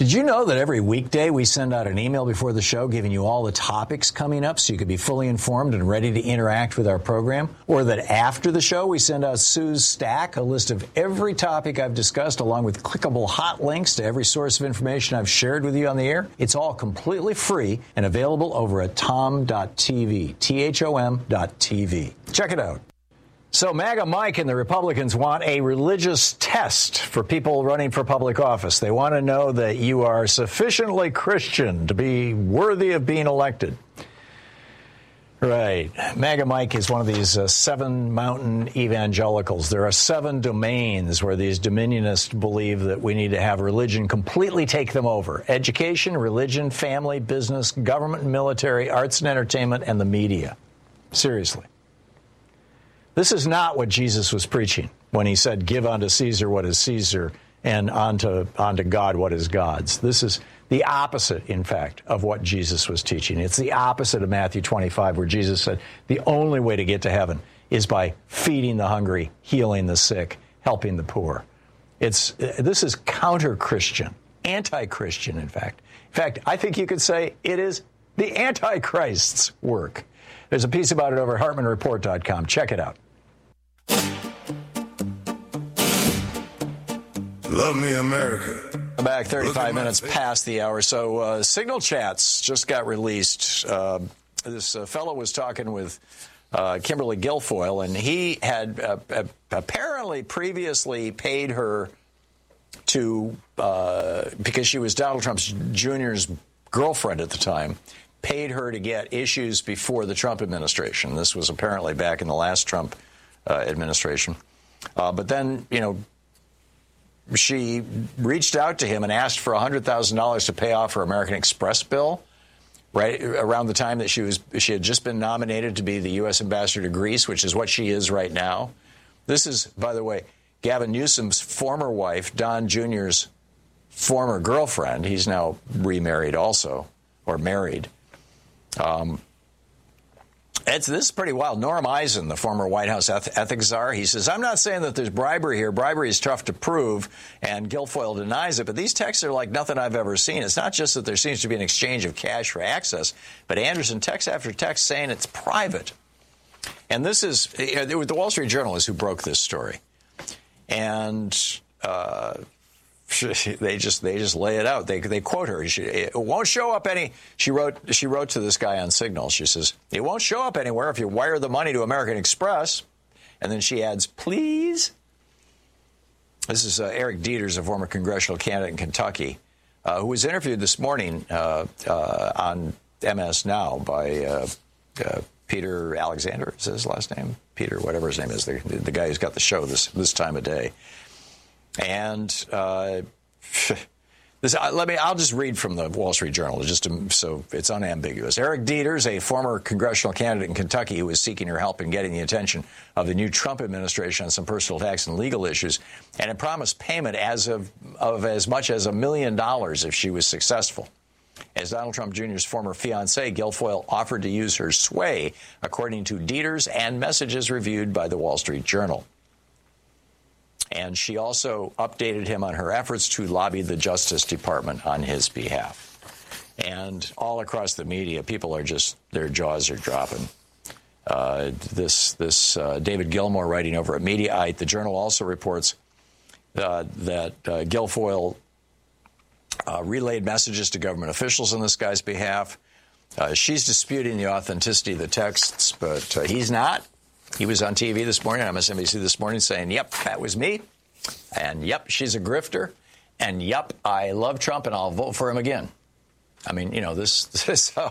Did you know that every weekday we send out an email before the show giving you all the topics coming up so you could be fully informed and ready to interact with our program? Or that after the show we send out Sue's Stack, a list of every topic I've discussed along with clickable hot links to every source of information I've shared with you on the air? It's all completely free and available over at tom.tv, THOM.tv. Check it out. So MAGA Mike and the Republicans want a religious test for people running for public office. They want to know that you are sufficiently Christian to be worthy of being elected. Right. MAGA Mike is one of these 7 mountain evangelicals. There are 7 domains where these dominionists believe that we need to have religion completely take them over. Education, religion, family, business, government and military, arts and entertainment, and the media. Seriously. This is not what Jesus was preaching when he said, give unto Caesar what is Caesar and unto God what is God's. This is the opposite, in fact, of what Jesus was teaching. It's the opposite of Matthew 25, where Jesus said the only way to get to heaven is by feeding the hungry, healing the sick, helping the poor. This is counter-Christian, anti-Christian, in fact. In fact, I think you could say it is the Antichrist's work. There's a piece about it over at HartmanReport.com. Check it out. Love me, America. Back 35 minutes past the hour. So Signal chats just got released. This fellow was talking with Kimberly Guilfoyle, and he had apparently previously paid her to, because she was Donald Trump Jr.'s girlfriend at the time, paid her to get issues before the Trump administration. This was apparently back in the last Trump administration. But then, she reached out to him and asked for $100,000 to pay off her American Express bill right around the time that she had just been nominated to be the U.S. ambassador to Greece, which is what she is right now. This is, by the way, Gavin Newsom's former wife, Don Jr.'s former girlfriend. He's now remarried also, or married. This is pretty wild. Norm Eisen, the former White House ethics czar, he says, I'm not saying that there's bribery here. Bribery is tough to prove, and Guilfoyle denies it. But these texts are like nothing I've ever seen. It's not just that there seems to be an exchange of cash for access, but Anderson text after text saying it's private. And this is, the Wall Street Journal is who broke this story. And they just lay it out. They quote her. It won't show up any. She wrote to this guy on Signal. She says, it won't show up anywhere if you wire the money to American Express. And then she adds, please. This is Eric Dieters, a former congressional candidate in Kentucky, who was interviewed this morning on MS Now by Peter Alexander. Is his last name? Peter, whatever his name is, the guy who's got the show this time of day. And I'll just read from the Wall Street Journal so it's unambiguous. Eric Dieters, a former congressional candidate in Kentucky who is seeking her help in getting the attention of the new Trump administration on some personal tax and legal issues, and had promised payment of as much as $1 million if she was successful. As Donald Trump Jr.'s former fiancée, Guilfoyle offered to use her sway, according to Dieters and messages reviewed by the Wall Street Journal. And she also updated him on her efforts to lobby the Justice Department on his behalf. And all across the media, people are their jaws are dropping. David Gilmour, writing over at Mediaite, the Journal also reports that Guilfoyle relayed messages to government officials on this guy's behalf. She's disputing the authenticity of the texts, but he's not. He was on TV this morning, on MSNBC this morning, saying, yep, that was me. And yep, she's a grifter. And yep, I love Trump and I'll vote for him again. I mean, the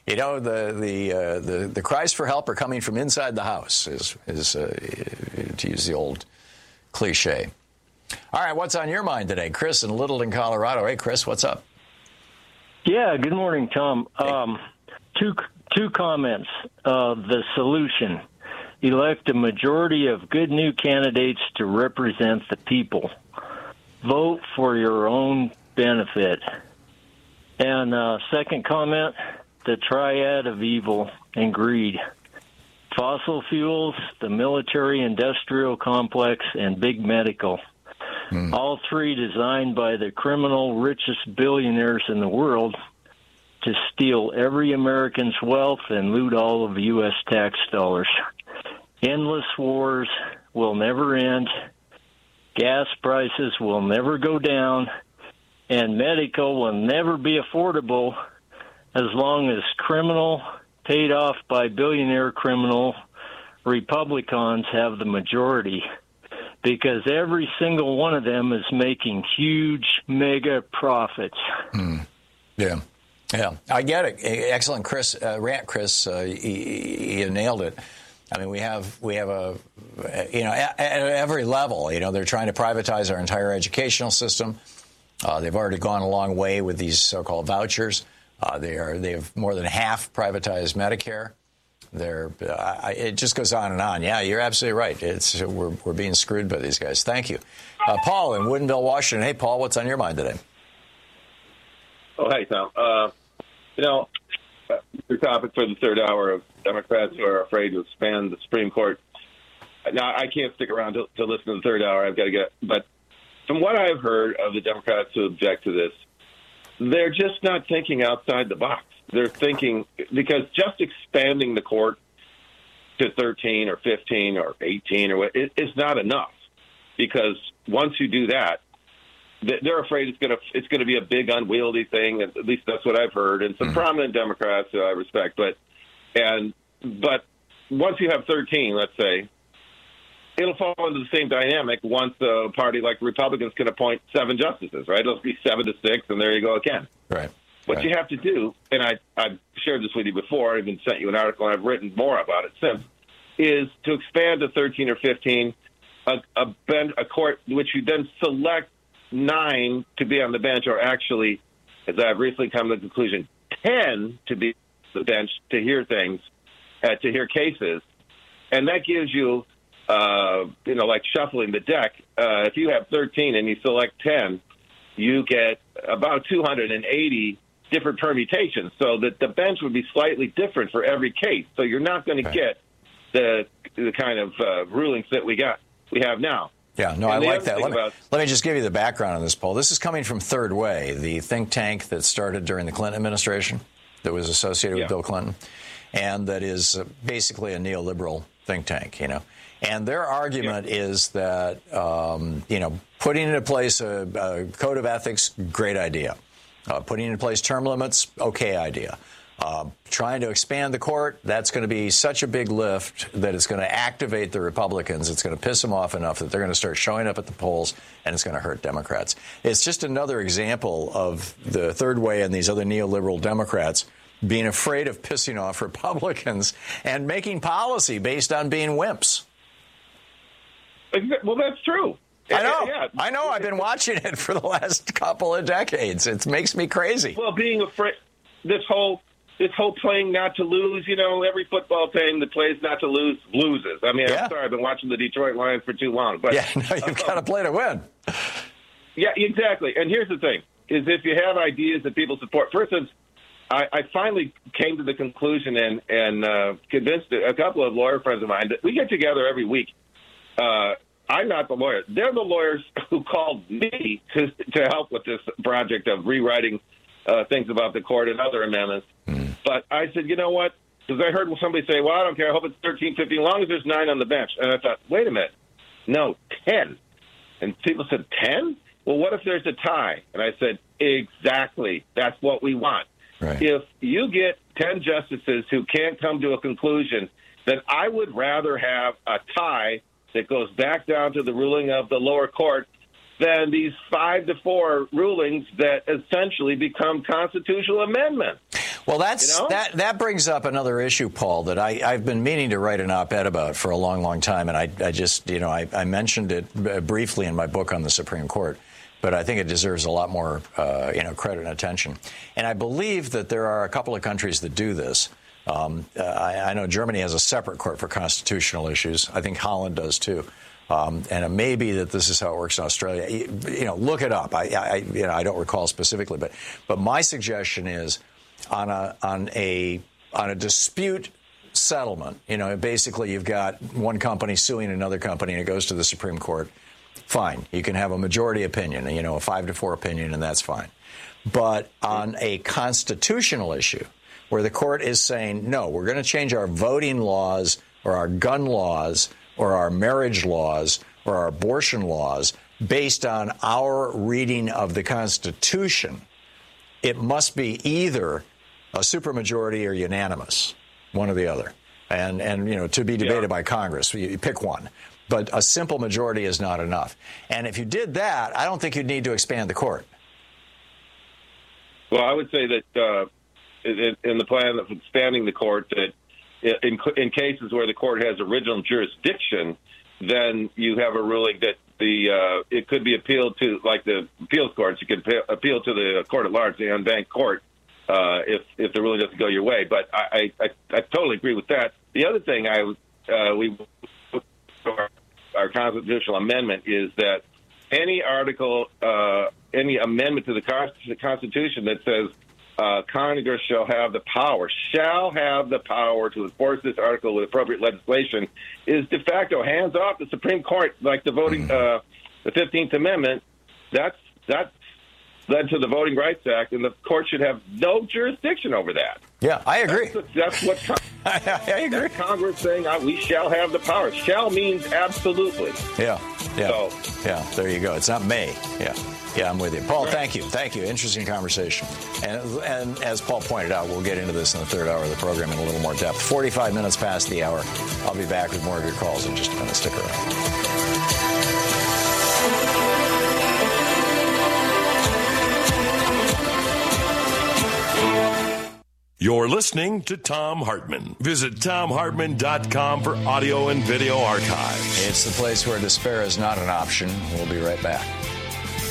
cries for help are coming from inside the house, is to use the old cliche. All right, what's on your mind today? Chris in Littleton, Colorado. Hey, Chris, what's up? Yeah, good morning, Tom. Hey. Two comments. The solution. Elect a majority of good new candidates to represent the people. Vote for your own benefit. And second comment, the triad of evil and greed. Fossil fuels, the military-industrial complex, and big medical. All three designed by the criminal richest billionaires in the world to steal every American's wealth and loot all of U.S. tax dollars. Endless wars will never end. Gas prices will never go down. And medical will never be affordable as long as criminal, paid off by billionaire criminal Republicans have the majority. Because every single one of them is making huge, mega profits. Yeah, I get it. Excellent, Chris. Rant, Chris. You nailed it. I mean, we have a, at every level, they're trying to privatize our entire educational system. They've already gone a long way with these so-called vouchers. They have more than half privatized Medicare. It just goes on and on. Yeah, you're absolutely right. We're being screwed by these guys. Thank you. Paul in Woodinville, Washington. Hey, Paul, what's on your mind today? Oh, hey, Tom. Your topic for the third hour of Democrats who are afraid to expand the Supreme Court. Now, I can't stick around to listen to the third hour. I've got to get. But from what I've heard of the Democrats who object to this, they're just not thinking outside the box. They're thinking, because just expanding the court to 13 or 15 or 18 or what is not enough. Because once you do that, they're afraid it's going to be a big unwieldy thing. At least that's what I've heard. And some prominent Democrats who I respect, but once you have 13, let's say, it'll fall into the same dynamic once a party like Republicans can appoint 7 justices, right? It'll be 7-6, and there you go again. Right. What you have to do, and I've shared this with you before, I even sent you an article, and I've written more about it since, is to expand to 13 or 15, a court which you then select 9 to be on the bench, or actually, as I've recently come to the conclusion, 10 to be on the bench to hear things, to hear cases. And that gives you, like shuffling the deck. If you have 13 and you select 10, you get about 280 different permutations, so that the bench would be slightly different for every case. So you're not going to get the kind of rulings that we have now. Yeah, no, I like that. Let me just give you the background on this, Paul. This is coming from Third Way, the think tank that started during the Clinton administration that was associated with Bill Clinton, and that is basically a neoliberal think tank, And their argument is that, putting into place a code of ethics, great idea. Putting into place term limits, okay idea. Trying to expand the court, that's going to be such a big lift that it's going to activate the Republicans. It's going to piss them off enough that they're going to start showing up at the polls, and it's going to hurt Democrats. It's just another example of the Third Way and these other neoliberal Democrats being afraid of pissing off Republicans and making policy based on being wimps. Well, that's true. I know. Yeah. I know. I've been watching it for the last couple of decades. It makes me crazy. Well, being afraid, this whole playing not to lose, every football team that plays not to lose loses. I mean, I'm sorry, I've been watching the Detroit Lions for too long. But you've got to play to win. Yeah, exactly. And here's the thing, is if you have ideas that people support, for instance, I finally came to the conclusion and convinced a couple of lawyer friends of mine that we get together every week. I'm not the lawyer. They're the lawyers who called me to help with this project of rewriting things about the court and other amendments. But I said, you know what? Because I heard somebody say, well, I don't care. I hope it's 13, 15, as long as there's 9 on the bench. And I thought, wait a minute. No, 10. And people said, 10? Well, what if there's a tie? And I said, exactly. That's what we want. Right. If you get 10 justices who can't come to a conclusion, then I would rather have a tie that goes back down to the ruling of the lower court than these 5-4 rulings that essentially become constitutional amendments. Well, that brings up another issue, Paul, that I've been meaning to write an op-ed about for a long, long time, and I just, I mentioned it briefly in my book on the Supreme Court, but I think it deserves a lot more, credit and attention. And I believe that there are a couple of countries that do this. I know Germany has a separate court for constitutional issues. I think Holland does too. And it may be that this is how it works in Australia. Look it up. I don't recall specifically, but my suggestion is on a dispute settlement. Basically you've got one company suing another company, and it goes to the Supreme Court. fine. You can have a majority opinion, a 5-4 opinion, and that's fine. But on a constitutional issue where the court is saying, no, we're going to change our voting laws or our gun laws or our marriage laws or our abortion laws based on our reading of the Constitution, it must be either a supermajority or unanimous, one or the other. And to be debated by Congress, you pick one. But a simple majority is not enough. And if you did that, I don't think you'd need to expand the court. Well, I would say that in the plan of expanding the court, that in cases where the court has original jurisdiction, then you have a ruling that it could be appealed to, like the appeals courts. You could appeal to the court at large, the unbanked court, if the ruling doesn't go your way. But I totally agree with that. The other thing our constitutional amendment is that any article, any amendment to the Constitution that says Congress shall have the power to enforce this article with appropriate legislation is de facto hands off the Supreme Court, like the voting, the 15th Amendment. That's led to the Voting Rights Act, and the court should have no jurisdiction over that. Yeah, I agree. That's what I agree. That's Congress saying we shall have the power. Shall means absolutely. Yeah. So, yeah, there you go. It's not may. Yeah, I'm with you. Paul, thank you. Interesting conversation. And as Paul pointed out, we'll get into this in the third hour of the program in a little more depth. 45 minutes past the hour. I'll be back with more of your calls in just a minute. Stick around. You're listening to Thom Hartmann. Visit ThomHartmann.com for audio and video archives. It's the place where despair is not an option. We'll be right back.